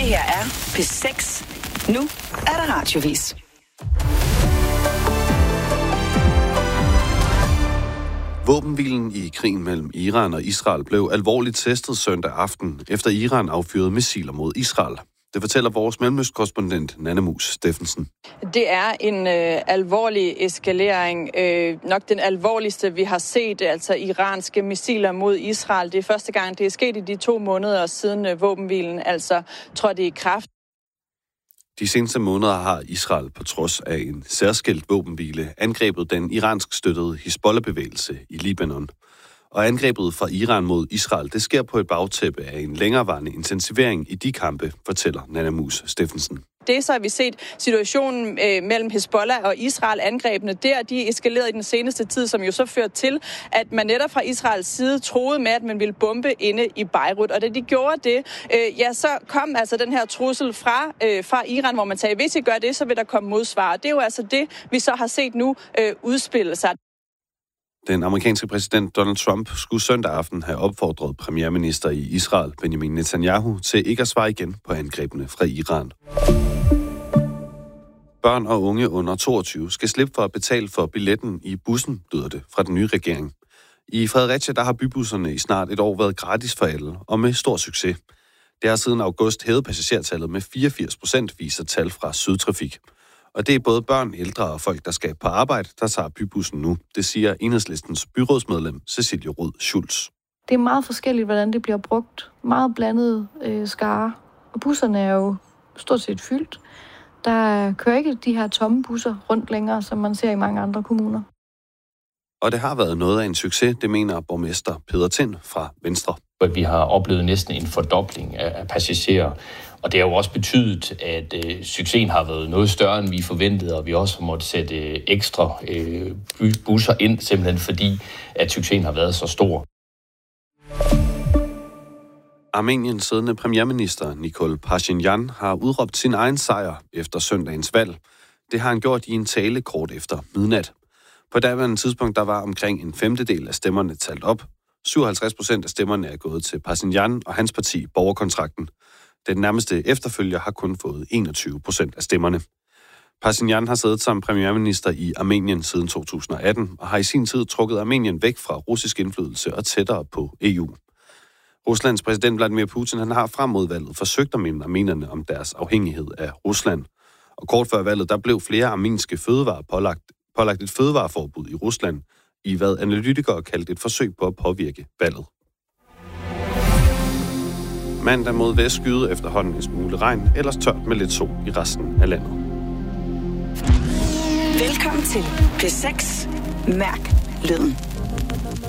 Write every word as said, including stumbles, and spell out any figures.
Det her er P seks. Nu er der radiovis. Våbenhvilen i krigen mellem Iran og Israel blev alvorligt testet søndag aften, efter Iran affyrede missiler mod Israel. Det fortæller vores mellemøstkorrespondent Nanna Mus Steffensen. Det er en øh, alvorlig eskalering. Øh, nok den alvorligste, vi har set, altså iranske missiler mod Israel. Det er første gang, det er sket i de to måneder siden øh, våbenhvilen altså trådte i kraft. De seneste måneder har Israel på trods af en særskilt våbenhvile angrebet den iransk støttede Hizbollah-bevægelse i Libanon. Og angrebet fra Iran mod Israel, det sker på et bagtæppe af en længerevarende intensivering i de kampe, fortæller Nanna Mus Steffensen. Det så har vi set situationen øh, mellem Hizbollah og Israel, angrebene der, de eskalerede i den seneste tid, som jo så førte til, at man netop fra Israels side troede med, at man ville bombe inde i Beirut. Og da de gjorde det, øh, ja, så kom altså den her trussel fra, øh, fra Iran, hvor man sagde, hvis I gør det, så vil der komme modsvar. Det er jo altså det, vi så har set nu øh, udspille sig. Den amerikanske præsident Donald Trump skulle søndag aften have opfordret premierminister i Israel, Benjamin Netanyahu, til ikke at svare igen på angrebene fra Iran. Børn og unge under toogtyve skal slippe for at betale for billetten i bussen, lyder det fra den nye regering. I Fredericia, der har bybusserne i snart et år været gratis for alle, og med stor succes. Det har siden august hævet passagertallet med fireogfirs procent, viser tal fra Sydtrafik. Og det er både børn, ældre og folk, der skal på arbejde, der tager bybussen nu. Det siger Enhedslistens byrådsmedlem Cecilie Rød Schultz. Det er meget forskelligt, hvordan det bliver brugt. Meget blandet øh, skare. Og busserne er jo stort set fyldt. Der kører ikke de her tomme busser rundt længere, som man ser i mange andre kommuner. Og det har været noget af en succes, det mener borgmester Peder Tind fra Venstre. Vi har oplevet næsten en fordobling af passagerer, og det har jo også betydet, at øh, succesen har været noget større, end vi forventede, og vi også har måttet sætte øh, ekstra øh, busser ind, simpelthen fordi, at succesen har været så stor. Armeniens siddende premierminister Nikol Pashinyan har udråbt sin egen sejr efter søndagens valg. Det har han gjort i en tale kort efter midnat. På daværende tidspunkt der var omkring en femtedel af stemmerne talt op. syvoghalvtreds procent af stemmerne er gået til Pashinyan og hans parti Borgerkontrakten. Den nærmeste efterfølger har kun fået enogtyve procent af stemmerne. Pashinyan har siddet som premierminister i Armenien siden to tusind og atten og har i sin tid trukket Armenien væk fra russisk indflydelse og tættere på E U. Ruslands præsident Vladimir Putin han har frem mod valget forsøgt at minde armenerne om deres afhængighed af Rusland. Og kort før valget der blev flere armenske fødevarer pålagt, pålagt et fødevareforbud i Rusland, i hvad analytikere kaldte et forsøg på at påvirke valget. Mandag mod vest skyde efterhånden en smule regn, ellers tørt med lidt sol i resten af landet. Velkommen til P seks. Mærk lyden.